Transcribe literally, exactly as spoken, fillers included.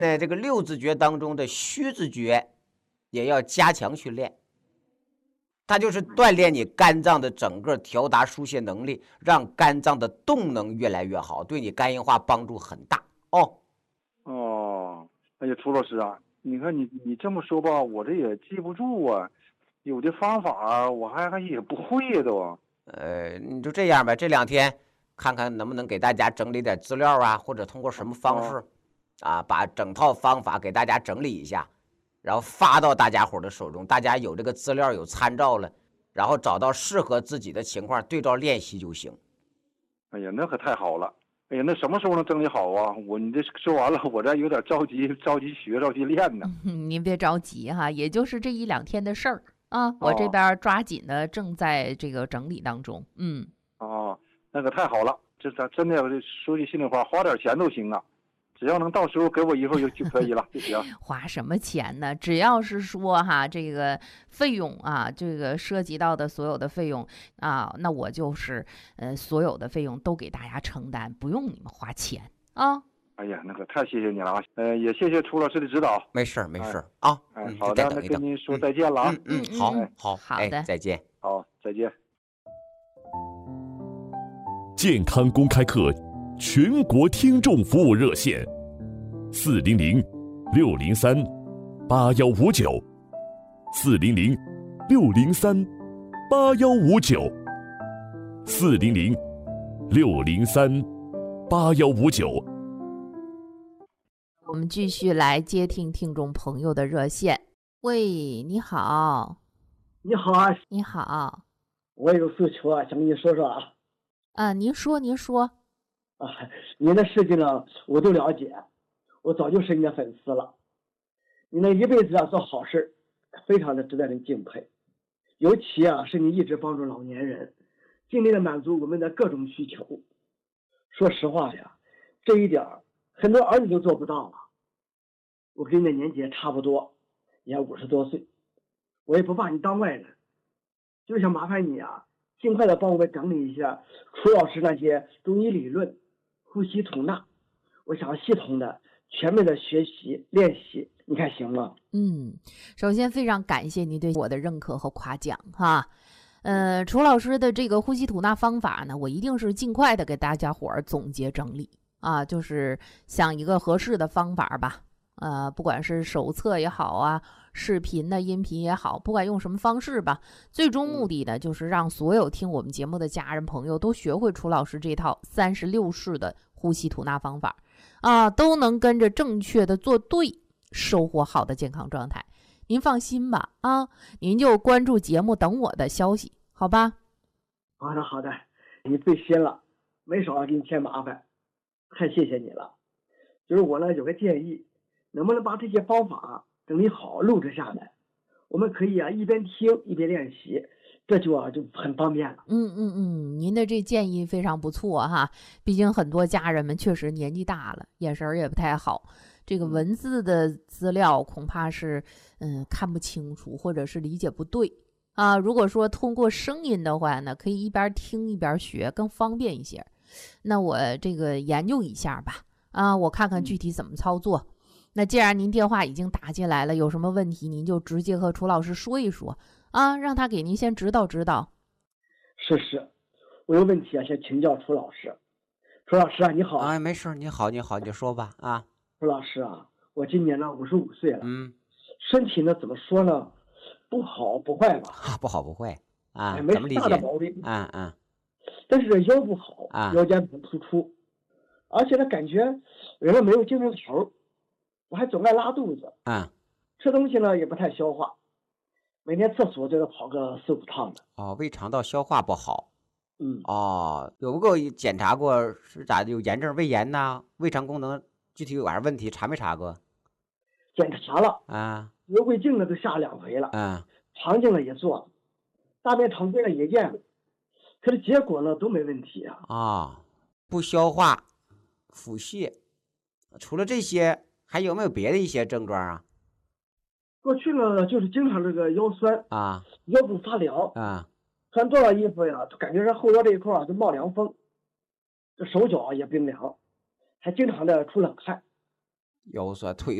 在这个六字诀当中的虚字诀也要加强训练，它就是锻炼你肝脏的整个调达疏泄能力，让肝脏的动能越来越好，对你肝硬化帮助很大哦。 哦，哎呀，楚老师啊，你看你你这么说吧，我这也记不住啊，有的方法我还还也不会呀都。 呃，你就这样呗，这两天看看能不能给大家整理点资料啊，或者通过什么方式啊，把整套方法给大家整理一下，然后发到大家伙的手中，大家有这个资料有参照了，然后找到适合自己的情况，对照练习就行。 哎呀，那可太好了！哎呀，那什么时候能整理好啊？我你这说完了，我这有点着急，着急学，着急练呢。 嗯，您别着急哈，也就是这一两天的事儿啊，我这哦边抓紧的正在这个整理当中。嗯， 哦，那可太好了，这咱真的说句心里话，花点钱都行啊，只要能到时候给我一会儿就就可以了就行。 花什么钱呢？只要是说哈，这个费用啊，这个涉及到的所有的费用啊，那我就是呃所有的费用都给大家承担，不用你们花钱啊。 哎呀，那可太谢谢你了啊！呃，也谢谢楚老师的指导。 没事没事啊， 哎， 嗯， 好的，那就再等一等。 跟您说再见了啊。 嗯嗯，好好，哎， 好的， 再见。 好，再见。 健康公开课全国听众服务热线：四零零六零三八幺五九，四零零六零三八幺五九，四零零六零三八幺五九。 我们继续来接听听众朋友的热线。喂，你好。 你好啊， 你好。 我有诉求啊，想跟你说说啊。 啊，您说，您说。 啊，您的事情呢，我都了解，我早就是你的粉丝了。你那一辈子啊做好事，非常的值得人敬佩。尤其啊，是你一直帮助老年人，尽力的满足我们的各种需求。说实话呀，这一点很多儿女都做不到了。我跟你的年纪也差不多，也五十多岁，我也不把你当外人，就是想麻烦你啊，尽快的帮我们整理一下楚老师那些中医理论、呼吸吐纳，我想系统的、全面的学习练习，你看行吗？ 嗯，首先非常感谢您对我的认可和夸奖哈。呃，楚老师的这个呼吸吐纳方法呢，我一定是尽快的给大家伙儿总结整理啊，就是想一个合适的方法吧。呃，不管是手册也好啊，视频的音频也好，不管用什么方式吧，最终目的呢，就是让所有听我们节目的家人朋友都学会楚老师这套三十六式的呼吸吐纳方法啊，都能跟着正确的做对，收获好的健康状态。您放心吧啊，您就关注节目等我的消息，好吧？ 好的好的，你费心了，没少给你添麻烦，太谢谢你了。就是我呢有个建议，能不能把这些方法整理好录制下来，我们可以啊一边听一边练习，这就啊就很方便了。 嗯嗯嗯，您的这建议非常不错哈，毕竟很多家人们确实年纪大了，眼神也不太好，这个文字的资料恐怕是嗯看不清楚，或者是理解不对啊。如果说通过声音的话呢，可以一边听一边学，更方便一些。那我这个研究一下吧，啊，我看看具体怎么操作。那既然您电话已经打进来了，有什么问题您就直接和楚老师说一说啊，让他给您先指导指导。 是是，我有问题啊，先请教楚老师。楚老师啊，你好。 哎，没事，你好，你好，你说吧啊。 楚老师啊，我今年呢五十五岁了， 嗯， 身体呢怎么说呢，不好不坏吧？ 啊，不好不坏啊， 哎，没怎么理解？ 大的毛病。 嗯嗯。 但是腰不好， 啊、 腰间盘突出，而且呢感觉人没有精神头，我还总爱拉肚子。 嗯。 吃东西呢也不太消化，每天厕所都要跑个四五趟的。 哦，胃肠道消化不好。 嗯。 哦，有过检查过是咋的？有炎症、胃炎呐？胃肠功能具体有啥问题？查没查过？ 检查了啊。 胃胃镜呢都下两回了。 嗯。 肠镜呢也做了，大便常规呢也验了，可是结果呢都没问题啊。 啊，不消化、腹泻，除了这些，还有没有别的一些症状啊？ 过去呢就是经常这个腰酸啊， 腰部发凉啊， 穿多少衣服呀，就感觉这后腰这一块啊就冒凉风，这手脚也冰凉，还经常的出冷汗。 有所退